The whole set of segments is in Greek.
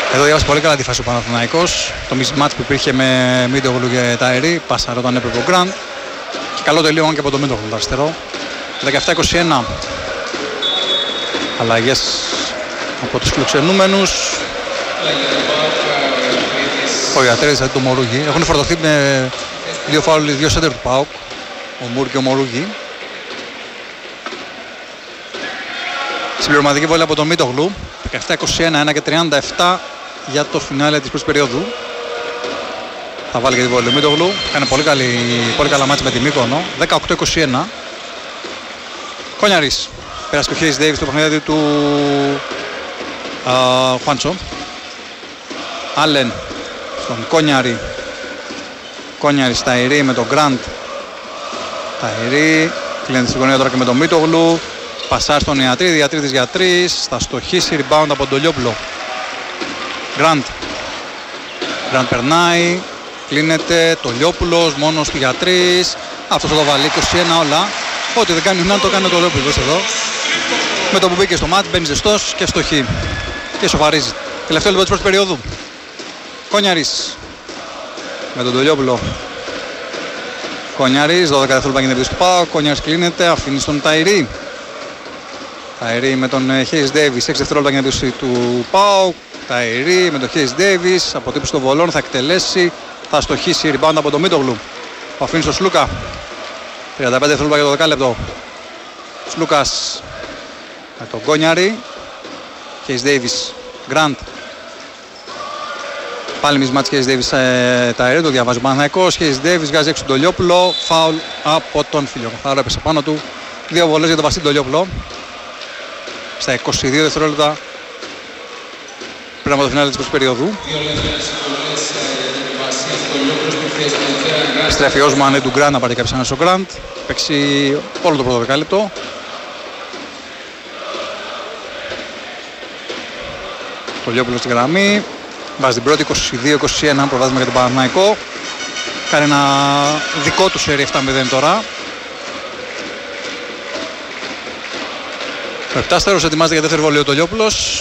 Εδώ διάβασε πολύ καλά τη φάση ο Παναθηναϊκός. Το mismatch που υπήρχε με Μίτογλου και Ταερή. Πάσαρο όταν έπρεπε ο Γκραντ. Και καλό τελείωμα και από το Μίτογλου το αριστερό. 17-21. Αλλαγές από τους φιλοξενούμενους. Ο Ιατρίδης αντί του Μορούγη. Έχουν φορτωθεί με δύο φάουλ, δύο σέντερ του ΠΑΟΚ. Ο Μούρ και ο Μορούγη. Συμπληρωματική βόλη από τον Μίτογλου. 17-21, 1 και 37 για το φινάλε της πρώτης περίοδου. Θα βάλει και τη βόλη ο Μίτογλου. Κάνει πολύ καλά μάτς με τη Μύκονο. 18-21. Κόνιαρης. Πέρασε και ο Χέις Ντέιβις στο παιχνίδι του Χουάντσο. Άλεν στον Κόνιαρη. Κόνιαρης Ταηρή με τον Γκραντ. Ταηρή. Κλείνεται στην γωνία τώρα και με τον Μίτογλου. Πασάρ στον Ιατρίδη, Ιατρίδης για 3. Θα στοχίσει, rebound από τον Λιόπουλο. Γκραντ. Γκραντ περνάει. Κλείνεται το Λιόπουλος, μόνος του για 3. Αυτό θα το βάλει, 21 όλα. Ό,τι δεν κάνει να το κάνει το Λιόπουλος εδώ. Με το που μπήκε στο μάτς, μπαίνει ζεστός και στοχεί. Και σοφαρίζει. Τελευταίο λεπτό της πρώτης περίοδου. Κόνιαρης. Με τον Λιόπουλο. Κόνιαρης, 12 δευτερόλεπτα γίνεται του ΠΑΟΚ. Κόνιαρης κλείνεται, αφήνει στον Ταηρή. Ταηρή με τον Χέις Ντέιβις, 6 δευτερόλεπτα γίνεται του ΠΑΟΚ. Ταηρή με τον Χέις Ντέιβις, αποτύπωση των βολών, θα εκτελέσει. Θα στοχίσει, rebound από τον Μίτογλου. Το αφήνει στο Σλούκα. 35 δευτερόλεπτα για το δεκάλεπτο. Σλούκας με τον Κόνιαρη. Χέις Ντέιβις, Γκραντ. Πάλι μισμάτς Χέις Ντέιβις, Ταηρή, το διαβάζει ο Παναθηναϊκός. Χέις Ντέιβις βγάζει έξω τον Λιόπουλο. Φάουλ από τον Φιλιοκαθάρο, έπεσε πάνω του. Δύο βολές για τον Βασίλη Λιόπουλο. Στα 22 δευτερόλεπτα πριν από το φινάλε της πρώτης περίοδου. Στρέφει ο Όσμαν του Γκραντ να πάρει κάποιος ένας ο Γκραντ. Παίξει όλο το πρώτο δεκάλεπτο. Το Λιόπουλο στη γραμμή. Βάζει την πρώτη 22-21 προβάδισμα για τον Παναθηναϊκό. Κάνει ένα δικό του σερί 7-0 τώρα. Ο Επτάστερος ετοιμάζεται για δεύτερη βολή ο Τολιόπουλος.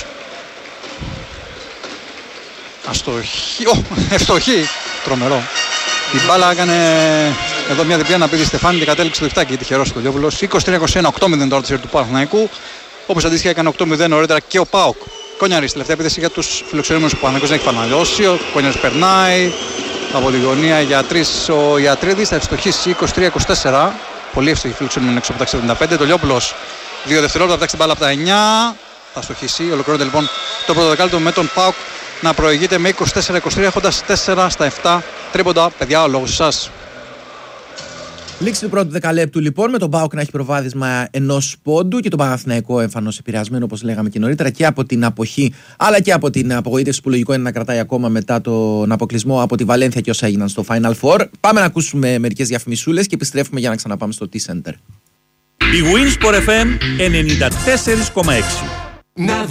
Αστοχή. Ευτοχή. Τρομερό. Η μπάλα έκανε εδώ μια διπλή αναπήδη Στεφάνη και κατέληξε το διφτάκι. Τυχερός ο Τολιόπουλος. 23-21, 8-0 τώρα το σερί του Παναθηναϊκού. Όπως αντίστοιχα έκανε 8-0 νωρίτερα και ο ΠΑΟΚ. Κόνιαρης, τελευταία επίθεση για τους φιλοξενούμενους που ο Παναθηναϊκός δεν έχει φαναλιώσει. Ο Κόνιαρης περνάει από τη γωνία για 3 ο Ιατρίδης. Θα ευστοχίσει 23-24. Πολύ εύστοχη φιλοξενούμενη έξω από τα 75. Τολιόπουλος. 2 δευτερόλεπτα, θα την μπάλα από τα 9. Θα στοχίσει. Ολοκληρώνεται λοιπόν το πρώτο δεκάλεπτο με τον ΠΑΟΚ να προηγείται με 24-23 έχοντας 4 στα 7 τρίποντα. Παιδιά, ο λόγος εσάς. Λήξη του πρώτου δεκαλέπτου λοιπόν, με τον ΠΑΟΚ να έχει προβάδισμα ενός πόντου και τον Παναθηναϊκό εμφανώς επηρεασμένο, όπως λέγαμε και νωρίτερα, και από την αποχή αλλά και από την απογοήτευση που λογικό είναι να κρατάει ακόμα μετά τον αποκλεισμό από τη Βαλένθια και όσα έγιναν στο Final Four. Πάμε να ακούσουμε μερικές διαφημισούλες και επιστρέφουμε για να ξαναπάμε στο T-Center. Η Winsport FM 94,6.